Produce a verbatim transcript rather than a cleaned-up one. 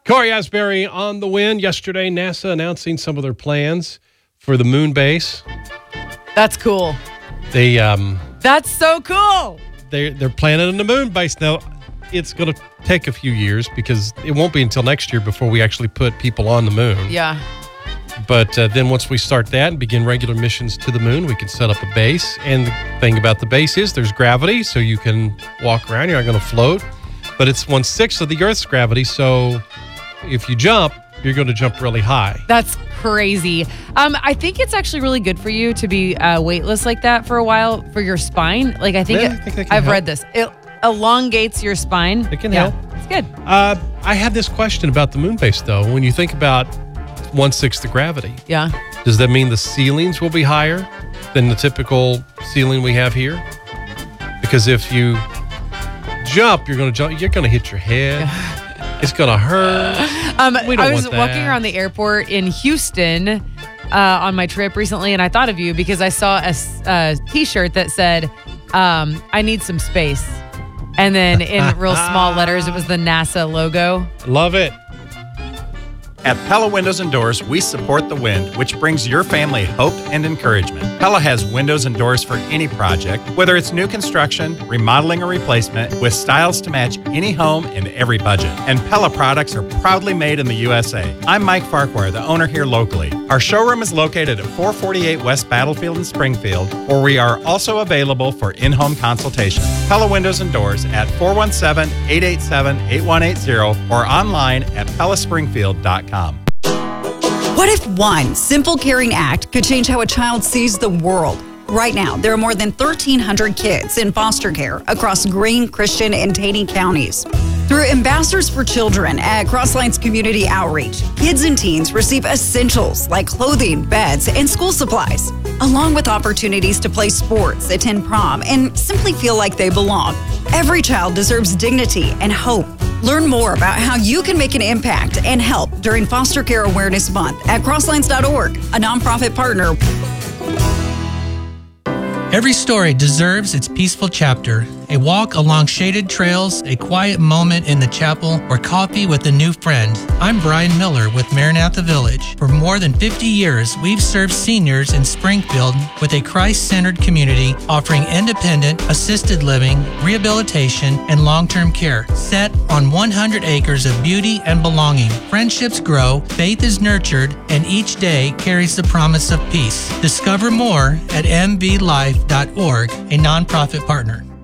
Corey Asbury on the Wind. Yesterday, NASA announcing some of their plans for the moon base. That's cool. They um, That's so cool. they they're planning on the moon base now. It's going to take a few years because it won't be until next year before we actually put people on the moon. Yeah. But uh, then once we start that and begin regular missions to the moon, we can set up a base. And the thing about the base is there's gravity, so you can walk around. You're not going to float. But it's one-sixth of the Earth's gravity, so if you jump, you're going to jump really high. That's crazy. Um, I think it's actually really good for you to be uh, weightless like that for a while for your spine. Like I think, Yeah, it, I think that can I've help. read this. It elongates your spine. It can yeah, help. It's good. Uh, I had this question about the moon base, though. When you think about one-sixth the gravity, Yeah. does that mean the ceilings will be higher than the typical ceiling we have here? Because if you jump, you're going to jump. You're going to hit your head. It's going to hurt. Um, We don't I was want that. walking around the airport in Houston uh, on my trip recently, and I thought of you because I saw a, s- a T-shirt that said, um, "I need some space," and then in real small letters, it was the NASA logo. Love it. At Pella Windows and Doors, we support the wind, which brings your family hope and encouragement. Pella has windows and doors for any project, whether it's new construction, remodeling, or replacement, with styles to match any home and every budget. And Pella products are proudly made in the U S A. I'm Mike Farquhar, the owner here locally. Our showroom is located at four forty-eight West Battlefield in Springfield, where we are also available for in-home consultation. Pella Windows and Doors at four one seven, eight eight seven, eight one eight zero or online at pella springfield dot com. What if one simple, caring act could change how a child sees the world? Right now, there are more than thirteen hundred kids in foster care across Greene, Christian, and Taney counties. Through Ambassadors for Children at Crosslines Community Outreach, kids and teens receive essentials like clothing, beds, and school supplies, along with opportunities to play sports, attend prom, and simply feel like they belong. Every child deserves dignity and hope. Learn more about how you can make an impact and help during Foster Care Awareness Month at crosslines dot org, a nonprofit partner. Every story deserves its peaceful chapter. A walk along shaded trails, a quiet moment in the chapel, or coffee with a new friend. I'm Brian Miller with Maranatha Village. For more than fifty years, we've served seniors in Springfield with a Christ-centered community offering independent, assisted living, rehabilitation, and long-term care, set on one hundred acres of beauty and belonging. Friendships grow, faith is nurtured, and each day carries the promise of peace. Discover more at m v life dot org, a nonprofit partner.